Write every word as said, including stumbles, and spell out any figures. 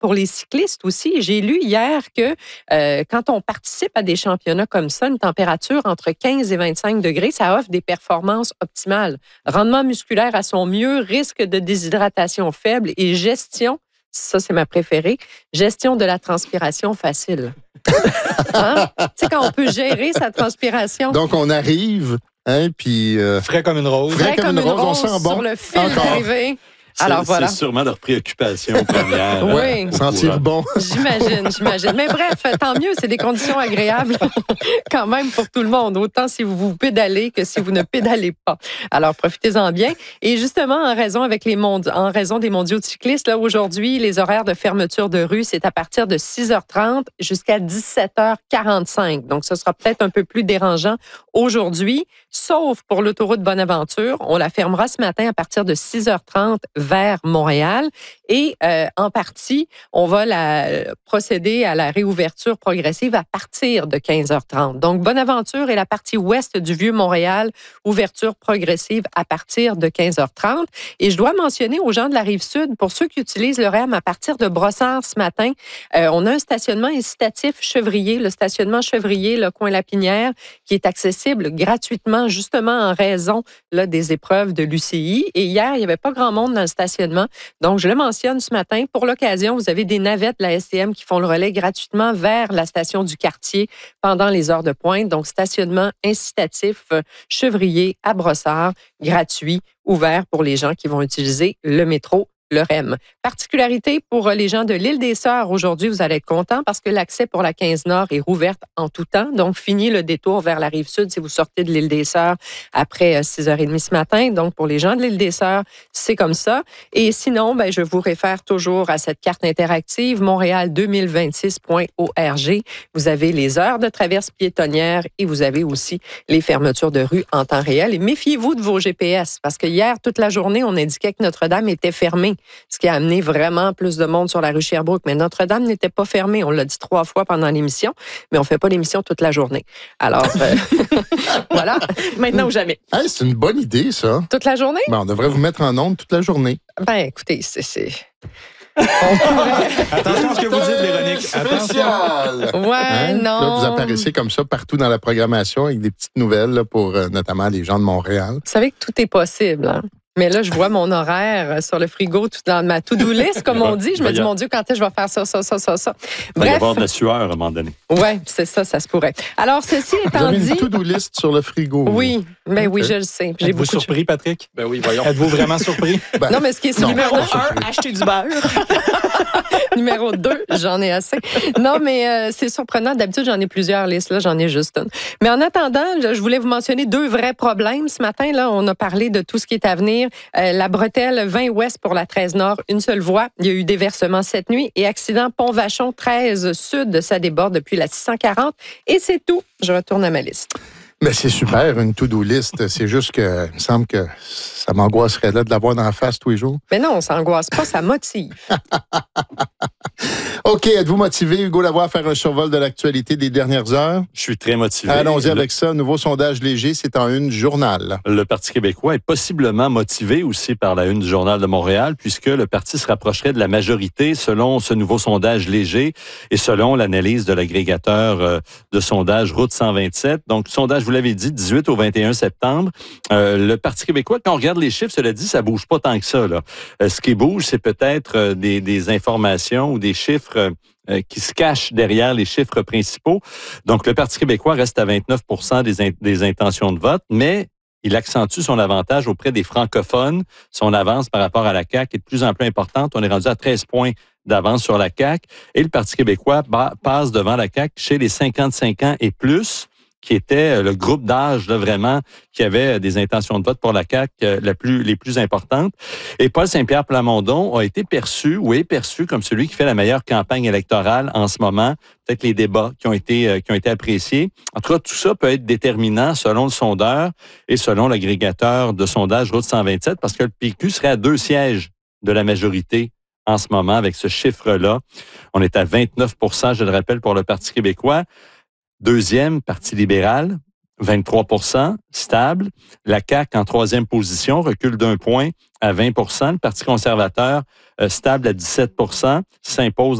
pour les cyclistes aussi. J'ai lu hier que euh, quand on participe à des championnats comme ça, une température entre quinze et vingt-cinq degrés, ça offre des performances optimales. Rendement musculaire à son mieux, risque de déshydratation faible et gestion, ça c'est ma préférée, gestion de la transpiration facile. Hein? Tu sais, quand on peut gérer sa transpiration. Donc, on arrive, hein, puis... Euh, frais comme une rose. Frais, Frais comme, comme une rose, rose on sent bon. Sur le fil d'arrivée. Alors, voilà. C'est sûrement leur préoccupation première. Oui. Euh, sentir bon. J'imagine, j'imagine. Mais bref, tant mieux, c'est des conditions agréables quand même pour tout le monde, autant si vous vous pédalez que si vous ne pédalez pas. Alors, profitez-en bien. Et justement, en raison, avec les mondes, en raison des mondiaux de cyclistes, là, aujourd'hui, les horaires de fermeture de rue, c'est à partir de six heures trente jusqu'à dix-sept heures quarante-cinq. Donc, ce sera peut-être un peu plus dérangeant aujourd'hui, sauf pour l'autoroute Bonaventure. On la fermera ce matin à partir de six heures trente vers Montréal. Et euh, en partie, on va la, euh, procéder à la réouverture progressive à partir de quinze heures trente. Donc, Bonaventure et la partie ouest du Vieux-Montréal, ouverture progressive à partir de quinze heures trente. Et je dois mentionner aux gens de la Rive-Sud, pour ceux qui utilisent le R E M à partir de Brossard ce matin, euh, on a un stationnement incitatif Chevrier, le stationnement Chevrier, le coin Lapinière, qui est accessible gratuitement, justement en raison là, des épreuves de l'U C I. Et hier, il n'y avait pas grand monde dans le stationnement. Donc, je le mentionne ce matin. Pour l'occasion, vous avez des navettes de la S T M qui font le relais gratuitement vers la station du quartier pendant les heures de pointe. Donc, stationnement incitatif Chevrier à Brossard, gratuit, ouvert pour les gens qui vont utiliser le métro. Le R E M. Particularité pour les gens de l'île des Sœurs, aujourd'hui, vous allez être contents parce que l'accès pour la quinze Nord est rouvert en tout temps. Donc, fini le détour vers la Rive-Sud si vous sortez de l'île des Sœurs après six heures trente ce matin. Donc, pour les gens de l'île des Sœurs, c'est comme ça. Et sinon, ben, je vous réfère toujours à cette carte interactive montréal deux mille vingt-six point org. Vous avez les heures de traverse piétonnière et vous avez aussi les fermetures de rue en temps réel. Et méfiez-vous de vos G P S parce que hier, toute la journée, on indiquait que Notre-Dame était fermée, ce qui a amené vraiment plus de monde sur la rue Sherbrooke. Mais Notre-Dame n'était pas fermée. On l'a dit trois fois pendant l'émission, mais on ne fait pas l'émission toute la journée. Alors, euh, voilà, maintenant ou jamais. Hey, c'est une bonne idée, ça. Toute la journée? Ben, on devrait vous mettre en onde toute la journée. Ben, écoutez, c'est... c'est... On pourrait... Attention à ce que vous dites, Véronique. Attention. Ouais, hein? non. Là, vous apparaissez comme ça partout dans la programmation avec des petites nouvelles là, pour euh, notamment les gens de Montréal. Vous savez que tout est possible, hein? Mais là, je vois mon horaire sur le frigo, tout dans ma to-do list, comme on dit. Je me dis, mon Dieu, quand est-ce que je vais faire ça, ça, ça, ça, ça? Il va y avoir de la sueur à un moment donné. Oui, c'est ça, ça se pourrait. Alors, ceci étant Vous avez dit... une to-do list sur le frigo. Oui, ben okay. oui, je le sais. J'ai Êtes-vous surpris, Patrick? Ben oui, voyons. Êtes-vous vraiment surpris? Ben, non, mais ce qui est non, numéro un, acheter du beurre. Numéro deux, j'en ai assez. Non, mais euh, c'est surprenant. D'habitude, j'en ai plusieurs listes. Là, j'en ai juste une. Mais en attendant, je voulais vous mentionner deux vrais problèmes. Ce matin, là, on a parlé de tout ce qui est à venir. Euh, la bretelle vingt ouest pour la treize nord, une seule voie. Il y a eu des versements cette nuit. Et accident Pont-Vachon treize sud, ça déborde depuis la six cent quarante. Et c'est tout. Je retourne à ma liste. Mais c'est super, une to-do list. C'est juste que, il me semble que ça m'angoisserait là de l'avoir dans la face tous les jours. Mais non, ça n'angoisse pas, ça motive. OK, êtes-vous motivé, Hugo Lavoie, à faire un survol de l'actualité des dernières heures? Je suis très motivé. Allons-y avec ça. Nouveau sondage léger, c'est en une journal. Le Parti québécois est possiblement motivé aussi par la une du Journal de Montréal, puisque le parti se rapprocherait de la majorité selon ce nouveau sondage léger et selon l'analyse de l'agrégateur de sondage Route cent vingt-sept. Donc, sondage, vous l'avez dit, dix-huit au vingt et un septembre. Euh, le Parti québécois, quand on regarde les chiffres, cela dit, ça bouge pas tant que ça, là. Euh, ce qui bouge, c'est peut-être euh, des, des informations ou des chiffres euh, qui se cachent derrière les chiffres principaux. Donc, le Parti québécois reste à vingt-neuf pour cent des, in- des intentions de vote, mais il accentue son avantage auprès des francophones. Son avance par rapport à la C A Q est de plus en plus importante. On est rendu à treize points d'avance sur la C A Q. Et le Parti québécois ba- passe devant la C A Q chez les cinquante-cinq ans et plus, qui était le groupe d'âge là, vraiment qui avait des intentions de vote pour la C A Q la plus, les plus importantes. Et Paul Saint-Pierre Plamondon a été perçu ou est perçu comme celui qui fait la meilleure campagne électorale en ce moment. Peut-être les débats qui ont été, qui ont été appréciés. En tout cas, tout ça peut être déterminant selon le sondeur et selon l'agrégateur de sondage Route cent vingt-sept parce que le P Q serait à deux sièges de la majorité en ce moment avec ce chiffre-là. On est à vingt-neuf pour cent, je le rappelle, pour le Parti québécois. Deuxième, Parti libéral, vingt-trois pour cent, stable. La C A Q, en troisième position, recule d'un point à vingt pour cent. Le Parti conservateur, euh, stable à dix-sept pour cent, s'impose